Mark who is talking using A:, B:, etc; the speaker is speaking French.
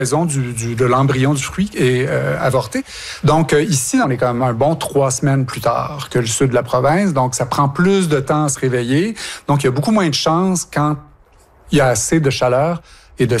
A: de l'embryon du fruit est avorté. Donc, ici, on est quand même un bon 3 semaines plus tard que le sud de la province. Donc, ça prend plus de temps à se réveiller. Donc, il y a beaucoup moins de chances quand il y a assez de chaleur